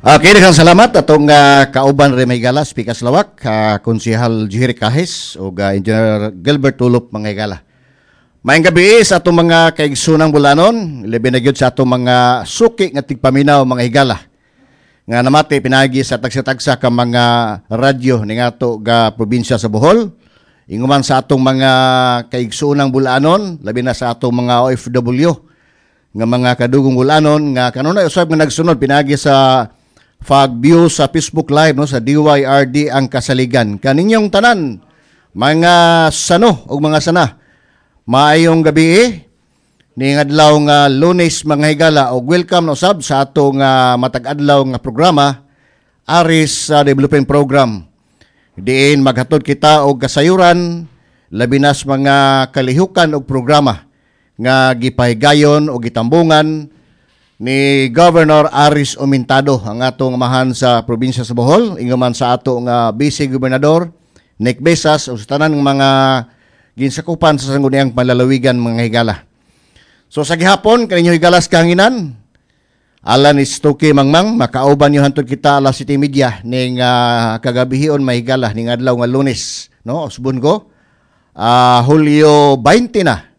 Okay, daghang salamat atong kauban rin may gala, Speaker Lawak, Konsehal Jihir Kahis o Engineer Gilbert Tulop mga higala. Maayong gabi sa atong mga kaigsunang bulanon, labi na gyud sa atong mga suki nga tigpaminaw mga higala. Nga namati pinagi sa tagsa-tagsa ka mga radyo ning ato ga probinsya sa Bohol. Inguman sa atong mga kaigsunang bulanon, labi na sa atong mga OFW nga mga kadugong bulanon nga kanunay usab nga nagsunod pinagi sa view sa Facebook Live no sa DYRD ang kasaligan. Kaninyong tanan mga sano o mga sana. Maayong gabi ning adlaw nga Lunes mga higala og welcome no sab sa atong matag-adlaw nga programa Aris Development Program. Diin maghatod kita og kasayuran labi na sa mga kalihukan og programa nga gipahigayon o gitambungan ni Governor Aris Umintado ang atong amahan sa probinsya sa Bohol, inguman sa ato nga Vice Gobernador Nick Besas o sa tanan ng mga ginsakupan sa sangguniang palalawigan mga higala. So sa gihapon kaninyo higalas kahanginan, alan is Tuki Mangmang, makauban nyo hantod kita alas City Media ning kagabihon mahigala ning adlaw nga Lunes, no? Usbon ko. Hulyo 20 na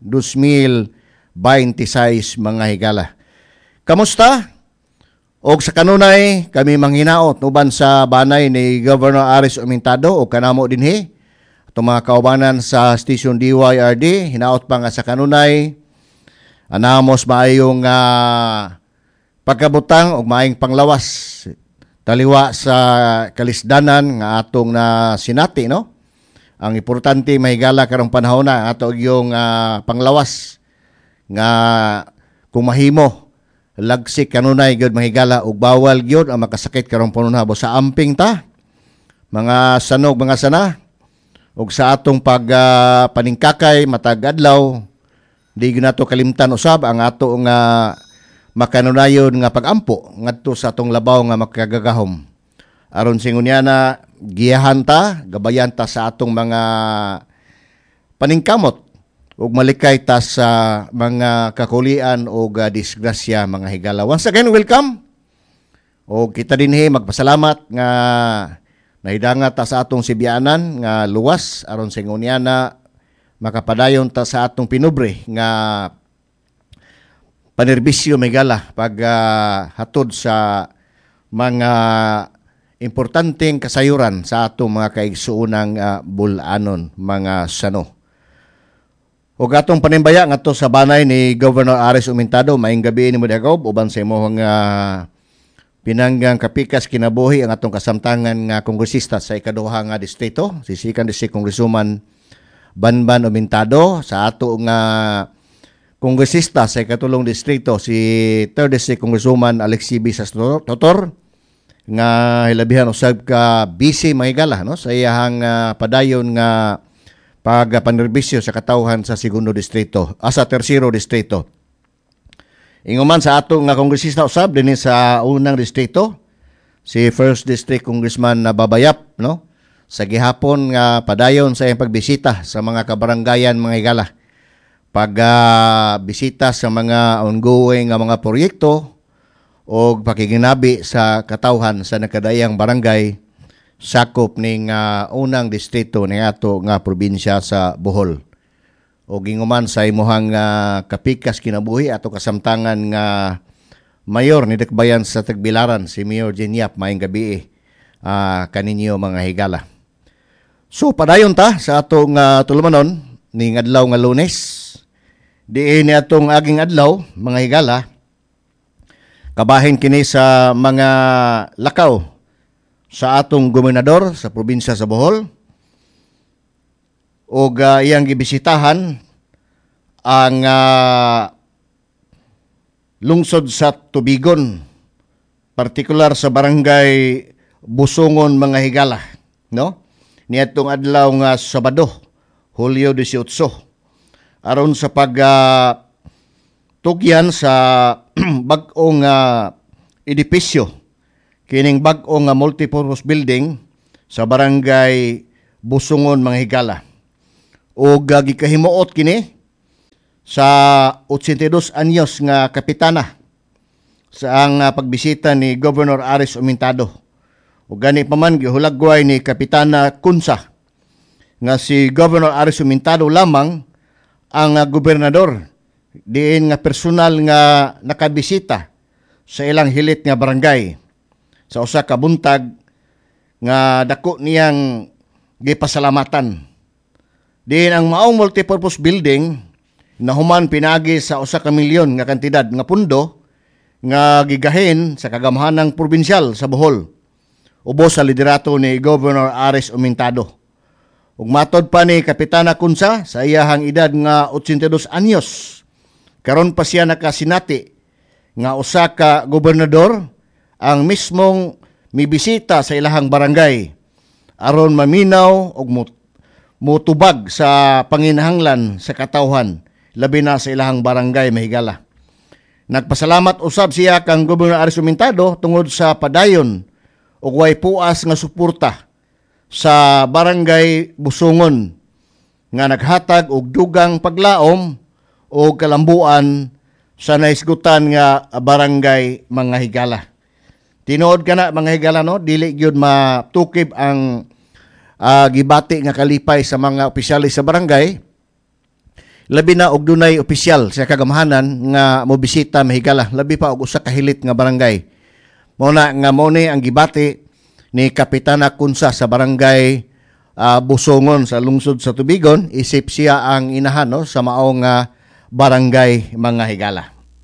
2026 mga higala. Kamusta? O sa kanunay, kami manghinaot uban sa banay ni Governor Aris Umintado o kanamo dinhi. Itong mga kaubanan sa station DYRD, hinaot pa nga sa kanunay, anamos maayong pagkabutang o maayong panglawas taliwa sa kalisdanan nga atong na sinati, no? Ang importante mahigala karong panahon na ato yung panglawas nga kung mahimo lagsik kanunay gyud mahigala ug bawal gyud ang makasakit karong panunhabo sa amping ta mga sanog mga sana ug sa atong paningkakay matag adlaw di gyud nato kalimtan usab ang ato nga makanunayon nga pagampo ngadto sa atong labaw nga makagagahom aron singunyana giyahan ta gabayan ta sa atong mga paningkamot ug malikay ta sa mga kakulian o disgrasya mga higala. Once again, welcome. O kita dinhi magpasalamat nga nahidangat ta sa atong sibianan nga luwas aron sa ngunyana makapadayon ta sa atong pinubre nga panerbisyo higala pag hatod sa mga importanteng kasayuran sa atong mga kaigsuunang bulanon mga sano. O gatong panimbaya nga to sa banay ni Governor Aris Umintado, maayong gabi ni Mudagaw, uban sa imong pinanggang kapikas kinabuhi ang atong kasamtangan nga kongresista sa ikaduha nga distrito, si Second District Congresswoman Banban Umintado, sa ato nga kongresista sa ikatulong distrito, si Third District Congresswoman Alexi Bisas Totor, nga hilabihan usab ka busy mga higala, no? Sa iyahang padayon nga pagpanerbisyo sa katawhan sa segundo distrito, sa tersero distrito. Inguman sa ato nga kongresista usab dinhi sa unang distrito, si First District Congressman Babayap, no? Sa gihapon nga padayon sa iyang pagbisita sa mga kabaranggayan mga higala. Pagbisita sa mga ongoing nga mga proyekto o pakiginabi sa katawhan sa nakadayang barangay sakop ning unang distrito ning ato nga probinsya sa Bohol. O ginguman sa imuhang kapikas kinabuhi ato kasamtangan nga mayor ni Dakbayan sa Tagbilaran, si Mayor Jenyap, maayong gabi kaninyo mga higala. So padayon ta sa atong tulumanon ning adlaw nga Lunes. Diin ni atong aging adlaw mga higala kabahin kini sa mga lakaw sa atong gobernador sa probinsya sa Bohol o iyang gibisitahan ang lungsod sa Tubigon, partikular sa barangay Busongon mga higala, no? Niadtong adlaw nga Sabado, Hulyo 18, aron sa tugyan sa bag-ong edipisyo kining bag-o nga multipurpose building sa barangay Busongon mga higala. O gikahimuot kini sa 82 anyos nga kapitana sa ang pagbisita ni Governor Aris Umintado. O gani pa man gihulagway ni Kapitana Kunsa nga si Governor Aris Umintado lamang ang gobernador diin nga personal nga nakabisita sa ilang hilit nga barangay sa usa ka buntag nga dako niyang gipasalamatan. Diin ang maong multipurpose building na human pinagi sa usa ka milyon nga kantidad nga pundo nga gigahin sa kagamhanang probinsyal sa Bohol ubos sa liderato ni Governor Aris Umintado. Ug matod pa ni Kapitana Kunsa sa iyahang edad nga 82 anyos, karon pa siya nakasinati nga usa ka gobernador ang mismong mibisita sa ilahang barangay aron maminaw ug mutubag sa panginahanglan sa katawhan labi na sa ilahang barangay mahigala. Nagpasalamat usab siya kang Gobernador Aris Umintado tungod sa padayon ug way puas nga suporta sa barangay Busungon nga naghatag og dugang paglaom o kalambuan sa naisgutan nga barangay mga higala. Tinuod kana mga higala no, dili gyud matukib ang gibati nga kalipay sa mga opisyalis sa barangay. Labi na og dunay opisyal sa kagamhanan nga mobisita mahigala, labi pa og usa ka hilit nga barangay. Mao na nga mo ni ang gibati ni Kapitana Kunsa sa barangay Busongon sa lungsod sa Tubigon, isip siya ang inahan no, sa maong barangay mga higala.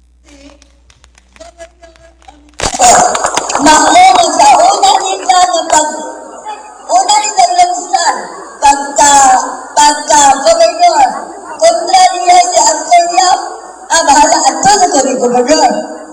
Mauna sa una nila nga una nila lungsod pagka gobernador kontra niya si Antonio bahala ato na ko ni gobernador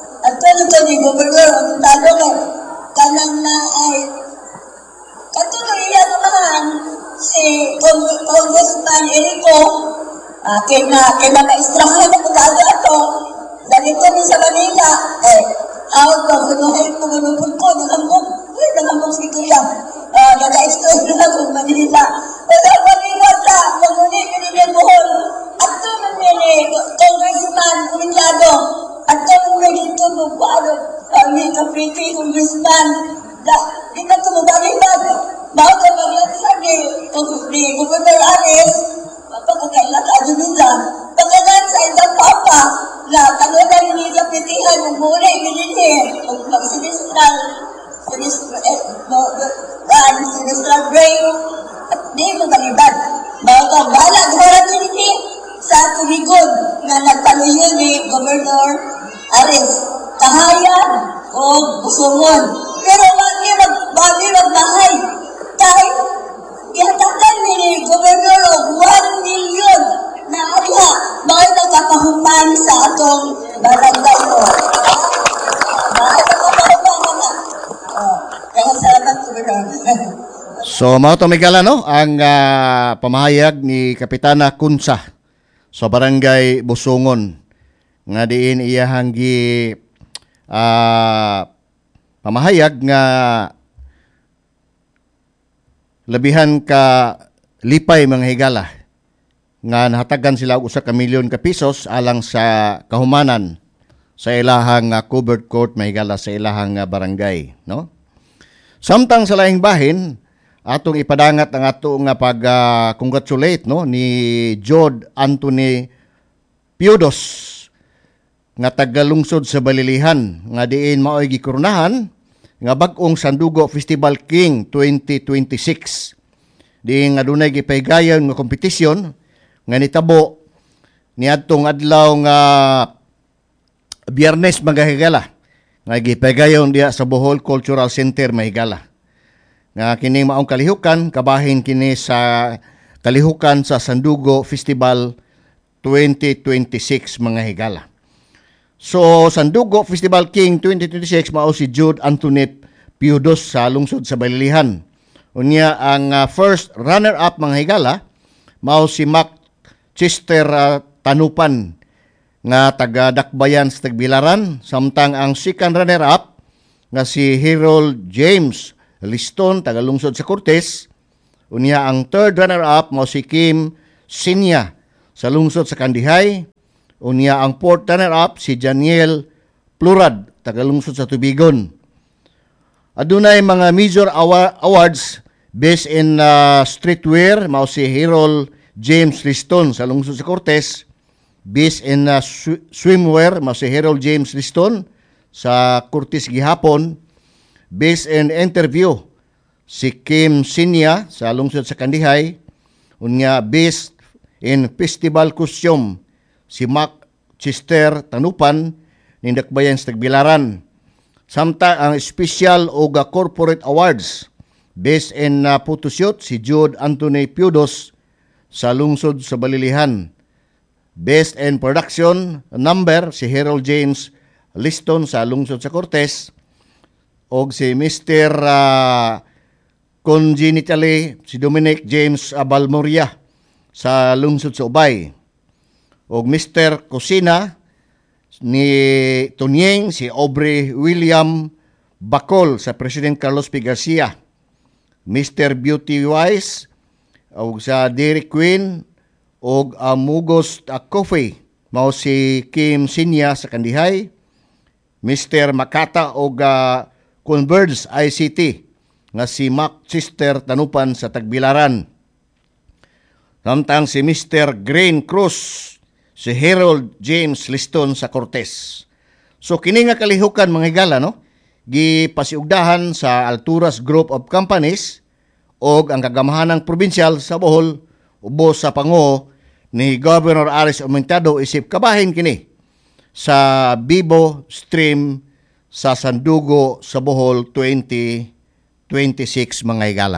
ang talo kanang na ay katuloy iya naman si Congressman Erico kaya maistrahan ako dati ato dali ko sa Manila out of kumunupun ko nangambong si Kuya nag-explain na kung Manila wala Manila sa magunit pinili Bohol ato man nili Congressman Umintado ato man dito bubuano kami ka-pretty Congressman di na tumubalitan bago ka maglansan ni Governor Aris pagkakailan ka Adunisa pagkanan sa isang papa na tanungan ni sa pitihan ng muna ibinili o mag-sinistral brain at di mo kaliban bago balag horan din sa tuligon na nagpaluyo ni Governor Aris kahayan o Busungon pero wagi magmahay kahit ihatakan ni Governor og 1 million na ala mga nagkapahuman sa atong barangay mo. Kaya salamat Governor. So mao to migala no ang pamahayag ni Kapitana Kunsa sa barangay Busungon nga diin iyahang gi pamahayag nga labihan ka lipay mga higala nga nahatagan sila og usa ka milyon ka pesos alang sa kahumanan sa ilahang covered court mahigala sa ilahang barangay no. Samtang sa laing bahin atong ipadangat ang ato nga pag-congratulate no ni Jod Anthony Piodos nga tagalungsod sa Balilihan nga diin maoy gikoronahan nga bag-ong Sandugo Festival King 2026. Diin nga dunay gipaygayon nga kompetisyon nga nitabo niadtong adlaw nga Biyernes mga higala nga gipaygayon diha sa Bohol Cultural Center mahigala. Nga kining maong kalihukan kabahin kini sa kalihukan sa Sandugo Festival 2026 mga higala. So Sandugo Festival King 2026 mao si Jude Anthony Piodos sa lungsod sa Balilihan. Unya ang first runner-up mga higala mao si Mac Chester Tanupan nga taga Dakbayan sa Tagbilaran, samtang ang second runner-up nga si Harold James Liston taga lungsod sa Cortez. Unya ang third runner-up mao si Kim Sinya sa lungsod sa Kandihay. Unya ang fourth runner-up si Janiel Plurad tagalungsod sa Tubigon. Adunay mga major awards based in streetwear, mao si Harold James Liston sa lungsod sa Cortez. Based in swimwear, mao si Harold James Liston sa Cortez gihapon. Based in interview, si Kim Sinya sa lungsod sa Kandihay. Unya based in festival costume, si Mac Chester Tanupan ning Dakbayan sa Tagbilaran. Samtang ang special o corporate awards based in photoshoot, si Jude Anthony Piodos sa lungsod sa Balilihan. Based in production number, si Harold James Liston sa lungsod sa Cortez. O si Mr. Congenitally, si Dominic James Balmoria sa lungsod sa Ubay. O Mr. Cosina ni Tonyeng, si Aubrey William Bacol sa President Carlos P. Garcia. Mr. Beauty Wise o sa Dairy Queen o Mugos Coffee, mao si Kim Sinya sa Kandihay. Mr. Makata o Converge ICT nga si Mac Chester Tanupan sa Tagbilaran. Samtang si Mr. Green Cruz, si Harold James Liston sa Cortez. So kini nga kalihukan mga higala, no? Gipasiugdahan sa Alturas Group of Companies og ang kagamahanang probinsyal sa Bohol ubos sa panguho ni Governor Aris Aumentado isip kabahin kini sa Bibo Stream sa Sandugo sa Bohol 2026 mga higala.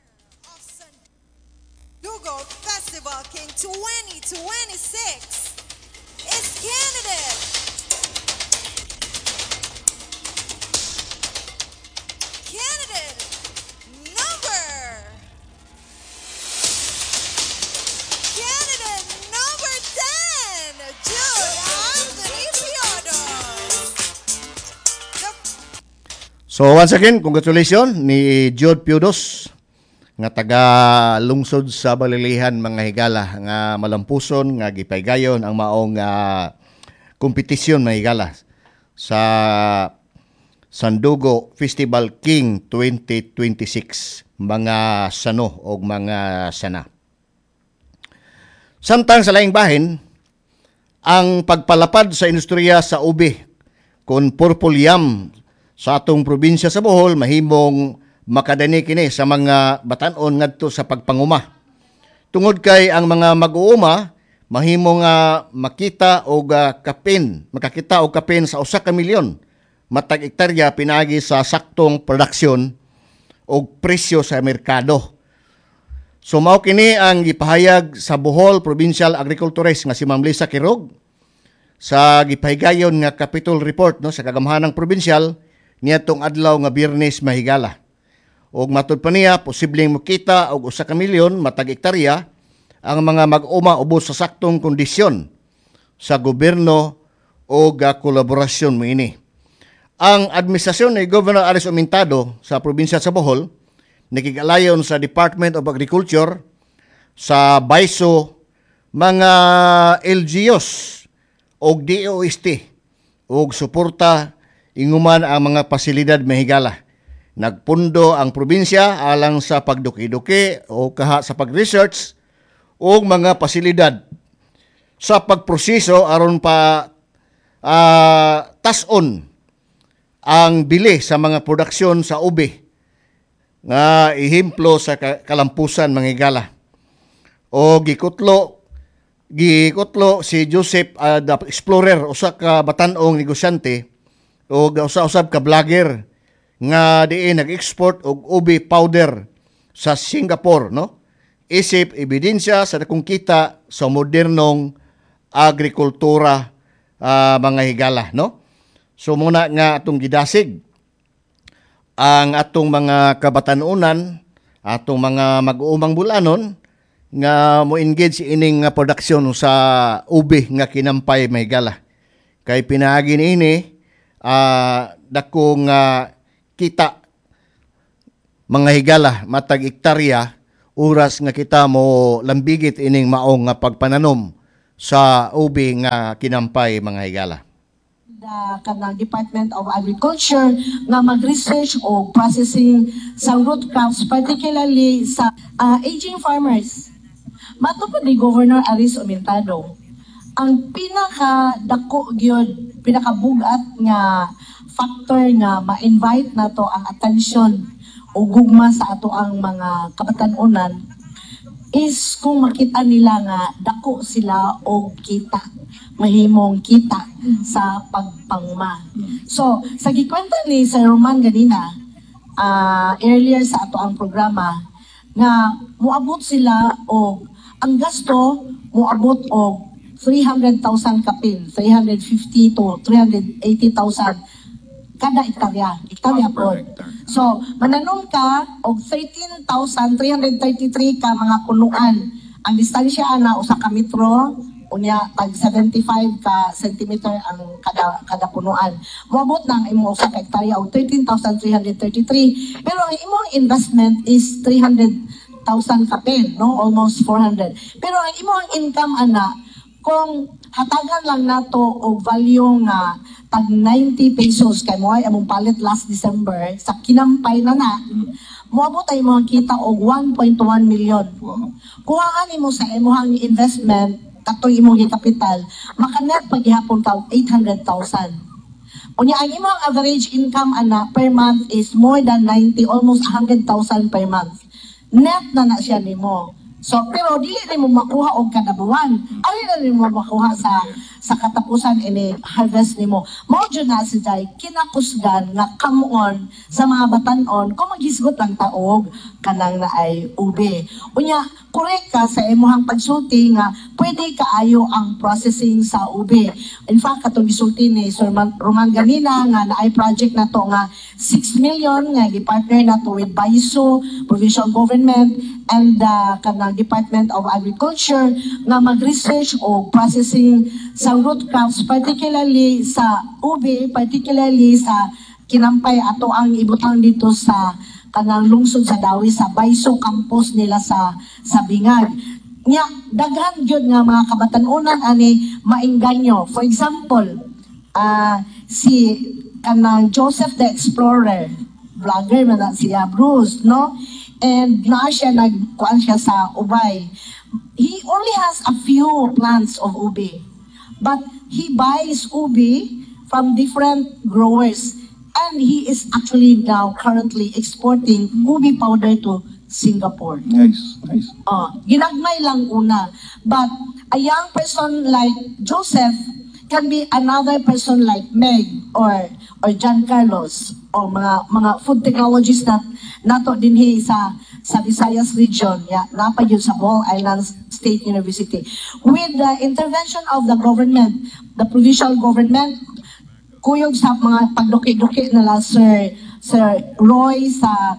Sandugo Festival King 2026 is candidate number candidate number 10, Jude Anthony Piodos. So once again, congratulations ni Jude Piodos nga taga lungsod sa Balilihan mga higala nga malampuson nga gipaygayon ang maong kompetisyon mga higala sa Sandugo Festival King 2026 mga sano o mga sana. Samtang sa laing bahin, ang pagpalapad sa industriya sa ube kon purple yam sa atong probinsya sa Bohol mahimong makadani kini sa mga batan-on ngadto sa pagpanguma. Tungod kay ang mga mag-uuma mahimo nga makita og makakita og kapin sa 1 ka milyon matag hektarya pinagi sa saktong produksyon og presyo sa merkado. So mao kini ang gipahayag sa Bohol Provincial Agriculturist nga si Ma'am Lisa Kirog sa gipahigayon nga Capitol Report no sa kagamahanang probinsyal niadtong adlaw nga Biyernes mahigala. Og matud pa niya, posibleng makita og 1 ka milyon matag hektarya ang mga mag-uma ubos sa saktong kondisyon sa gobyerno o kolaborasyon mo ini. Ang administrasyon ni Governor Aris Aumentado sa probinsya sa Bohol nakigalayon sa Department of Agriculture, sa BISO, mga LGUs o DOST o suporta inguman ang mga pasilidad mahigala. Nagpundo ang probinsya alang sa pagduki-duki o kaha sa pag-research o mga pasilidad sa pagproseso aron pa tason ang bili sa mga produksyon sa ube nga ehemplo sa kalampusan mga higala. O gikutlo si Joseph the Explorer, usa ka batan-ong negosyante o usa-usab ka vlogger nga diin nag-export og ube powder sa Singapore, no? Isip ebidensya sa dakong kita sa modernong agrikultura mga higala, no? So muna nga atong gidasig ang atong mga kabatanunan, atong mga mag-uumang bulanon nga mo engage ining production sa ube nga kinampay mahigala. Kay pinaagi niini dakong kita mga higala matag hektarya oras nga kita mo lambigit ining maong nga pagpananom sa ube nga kinampay mga higala. kanang Department of Agriculture nga mag-research o processing sa root crops, particularly sa aging farmers. Matupad ni Governor Aris Omentado, ang pinaka-dako gyud, pinaka-bugat nga factor nga ma-invite nato ang attention o gugma sa ato ang mga kabatanunan is kung makita nila nga dako sila og kita, mahimong kita sa pagpangma. So, sa gikwenta ni Sir Roman ganina, earlier sa ato ang programa, nga muabot sila og ang gasto muabot og 300,000 kapin, 350 to 380,000 kada hektarya po. So, mananom ka og 13,333 ka mga punuan. Ang distansya ana usa ka metro, unya tag 75 ka centimeter ang kada punuan. Moabot nang imo usa ka hektarya og 13,333. Pero ang imong investment is 300,000 kapin, no? Almost 400. Pero ang imong income ana kung hatagan lang nato og value nga tag 90 pesos kay mo ay among palit last December sa kinampay na moabot ay mo kita og 1.1 million. Kuhaan nimo sa imong investment katong imong kapital, maka-net paghihapon ka og 800,000. Unya ang imong average income ana per month is more than 90, almost 100,000 per month. Net na siya nimo. So, pero dili na mo makuha og kada buwan. Ari na mo makuha sa katapusan ini harvest nimo. Mao jud na si Jay kinakusgan nga kamuon sa mga batan-on kung maghisgot lang taog kanang naay ube. Unya, correct ka sa imong pagsulti nga pwede kaayo ang processing sa ube. In fact, katong gisulti ni Sir Roman ganina nga naay project na to nga 6 million nga gipartner na to with BAISO, provincial government, and kanang Department of Agriculture nga mag-research o processing sa root crops, particularly sa ube, particularly sa kinampay ato ang ibutang dito sa kanang lungsod sa Dawi sa BAISO campus nila sa Bingag. Nya daghan gyud nga mga kabatan-unan ani maingganyo. For example, si kanang Joseph the Explorer, vlogger man na siya, Bruce, no? And na siya nagkuan siya sa ubay. He only has a few plants of ube, but he buys ube from different growers, and he is actually now currently exporting ube powder to Singapore. Nice. Ginagmay lang una, but a young person like Joseph can be another person like Meg or John Carlos or mga food technologies na nato dinhi sa Visayas region, napa yun sa Bohol Islands State University. With the intervention of the government, the provincial government, kuyog sa mga pagduki-duki nila Sir Roy sa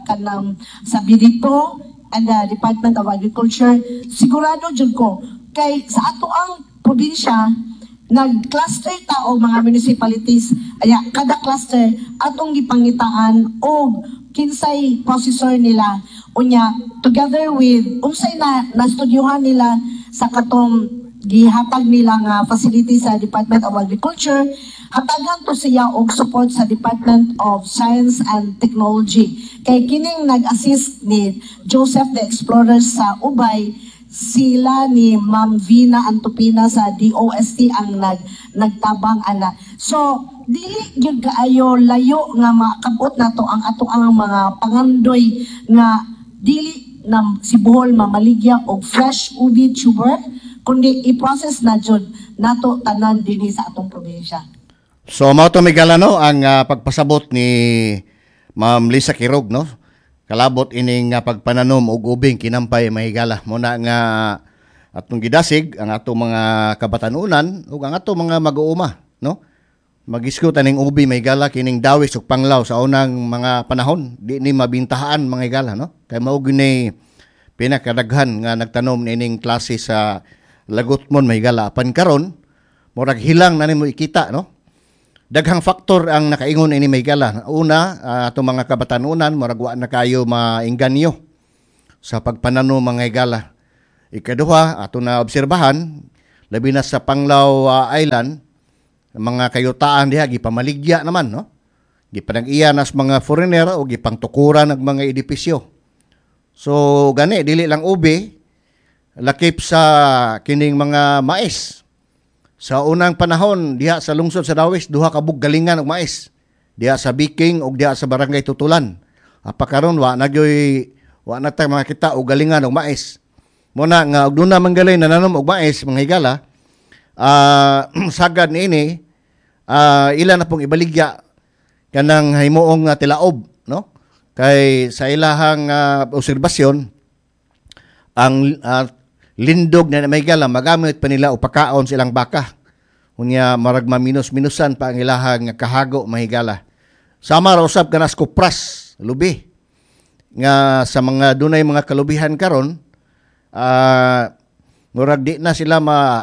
Birito and the Department of Agriculture, sigurado jud ko kay sa ato ang probinsya nag-cluster ta o mga municipalities, kada cluster atong gipangitaan o kinsay processor nila, unya together with unsay na-studyuhan nila sa katong gihatag nila nga facility sa Department of Agriculture, hatagan to siya og support sa Department of Science and Technology. Kay kining nag-assist ni Joseph the Explorer sa Ubay, sila ni Ma'am Vina Antupina sa DOST ang nagtabang ana. So, dili gyud kaayo layo nga makabot nato ang ato ang mga pangandoy nga dili na si Bohol mamaligya og fresh ubi tuber, kundi i-process na jud nato tanan dinhi sa atong probinsya. So mao to Migala no ang pagpasabot ni Ma'am Lisa Kirog no. Kalabot ining pagpananom og ubing kinampay mahigala mo na nga atong gidasig ang atong mga kabatanunan ug ang atong mga mag-uuma no. Magisgot aning ubi mahigala kining dawis ug panglaw sa unang mga panahon di ni mabintahaan mga higala no. Kay mao ni pinakadaghan nga nagtanom nining klase sa Lagutmon mahigala apan karon murag hilang na nimo ikita no. Daghang faktor ang nakaingon ini mahigala. Una, atong mga kabatanunan murag wa na kayo maingganyo sa pagpananom mga higala. Ikaduha, ato na obserbahan labi na sa Panglao Island, mga kayutaan diha gipamaligya naman, no? Gipanag-iya nas mga foreigner o gipangtukuran ng mga edipisyo. So gani dili lang ube, lakip sa kining mga mais. Sa unang panahon diha sa lungsod sa Dawis, duha ka galingan og mais. Diha sa Biking ug diha sa Barangay Tutulan. Apakaron wa na tay makita og galingan og mais. Muna nga og duna manggalay nananom og mais mga higala, sagad niini ila na pong ibaligya kanang himuong tilaob, no? Kay sa ilahang obserbasyon ang lindog na may gala magamit pa nila upakaon silang baka. Unya marag maminus-minusan pa ang ilahang kahago mahigala. Sama ra usab kanas kupras lubi nga sa mga dunay mga kalubihan karon, murag di na sila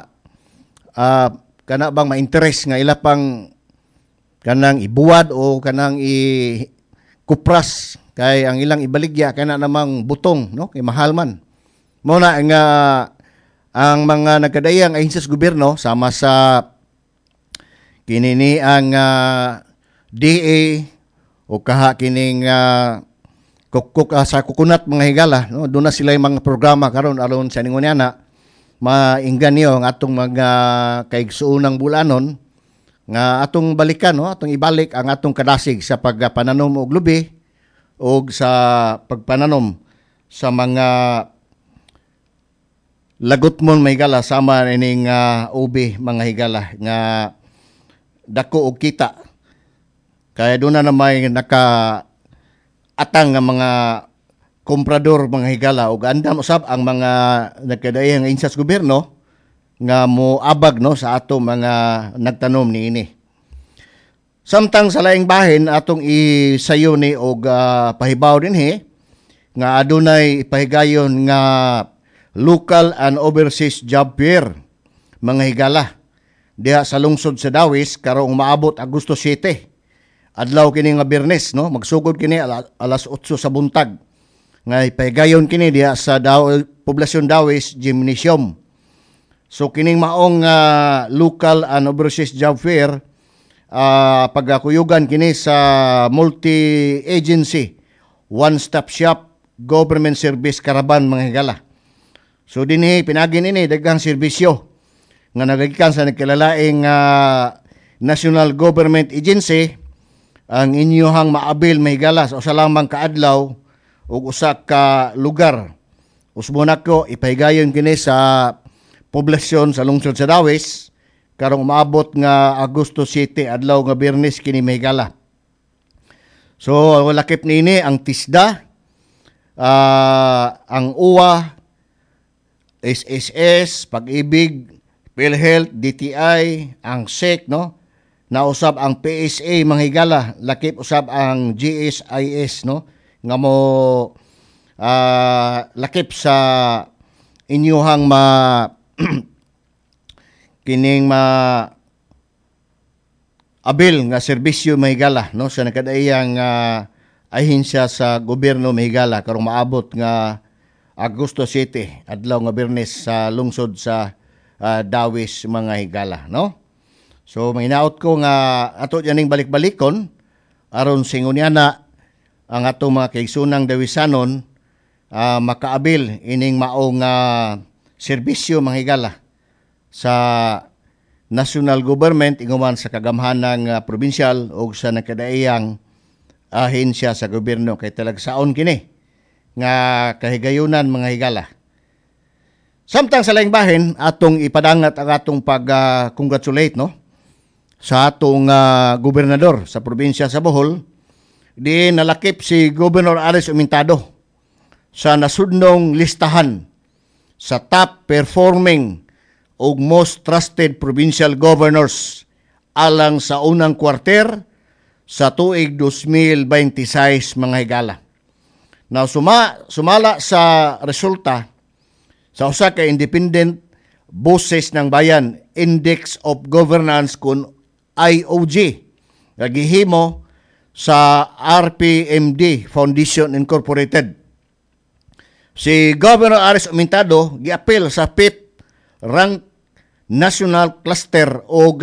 kana bang ma-interest nga ila pang kanang ibuwad o kanang kupras kay ang ilang ibaligya kana namang butong, no? Kay mahal man. Muna nga ang mga nagkadayang ahinsya sa gobyerno sama sa kinini ang DA o kaha kining kukuk sa kukunat mga higala, no? Doon na sila yung mga programa karon aron sa ningon yana mainggan niyo ang atong mga kaigsuunang bulanon nga atong balikan, no? Atong ibalik ang atong kadasig sa pagpananom og lubi o sa pagpananom sa mga lagutmon may higala sama ning ube mga higala nga dako og kita. Kaya doon na may atang nga mga komprador mga higala ug andam usab ang mga nagkadayang insas gobyerno nga moabag, no, sa ato mga nagtanom niini. Samtang sa laing bahin atong isayo ni og pahibaw dinhi nga adunay ipahigayon nga local and overseas job fair mga higala diha sa lungsod sa Dawis karong maabot Agosto 7. Adlaw kini nga Biyernes, no? Magsugod kini alas 8 sa buntag. Nga ipahigayon kini diha sa Poblasyon Dawis Gymnasium. So kining maong local and overseas job fair, pagkakuyugan kini sa multi-agency, one-stop shop, government service caravan mga higala. So dinhi pinagin ini daghang serbisyo nga nagagikan sa nagkilalaing National Government Agency ang inyohang maabil mga higala sa usa lamang kaadlaw ug usa ka lugar. Usbo nako ipahigayon kini sa poblasyon sa lungsod sa Dawis karong maabot nga Agosto 7 adlaw nga Biyernes kini mahigala. So lakip niini ang TISDA, ang UWA, SSS, Pag-ibig, PhilHealth, DTI, ang SEC, no? Nausab ang PSA mga higala, lakip usab ang GSIS, no? Nga mo lakip sa inyuhang kining abil nga serbisyo mahigala, no, sa nakadaiyang ahinsya sa gobyerno mahigala karong maabot nga Agosto 7 adlaw nga Biyernes sa lungsod sa Dawis mga higala, no? So mahinaot ko nga ato janing balik-balikon aron singunyana ang atong mga kaigsunang Dawisanon makaabil ining maong serbisyo mga higala sa national government inguman sa kagamhanang probinsyal o sa nakadaiyang ahensya sa gobyerno kay talagsaon kini nga kahigayunan mga higala. Samtang sa laing bahin atong ipadangat ang atong pag-congratulate, no, sa atong gobernador sa probinsya sa Bohol. Di nalakip si Governor Aris Umintado sa nasudnong listahan sa top performing o most trusted provincial governors alang sa unang kwarter sa tuig 2026 mga higala. Now sumala sa resulta sa usa ka independent boses ng bayan Index of Governance kun IOG nga gihimo sa RPMD Foundation Incorporated. Si Governor Aris Umintado giapil sa 5th rank national cluster o